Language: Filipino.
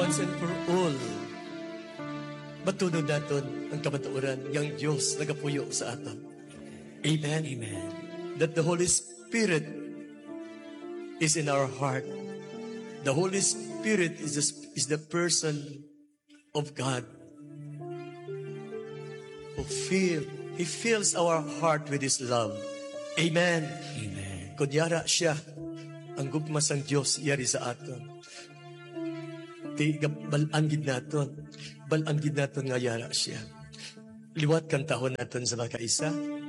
once and for all, matunod natin ang kamatuoran ng Diyos nagapuyo sa aton. Amen. Amen. That the Holy Spirit is in our heart. The Holy Spirit is the person of God who He fills our heart with His love. Amen. Amen. Kunyara siya, ang gugma sang Diyos yari sa aton. Balangid naton nga yara siya. Liwat kan tahon naton sa mga kaisa.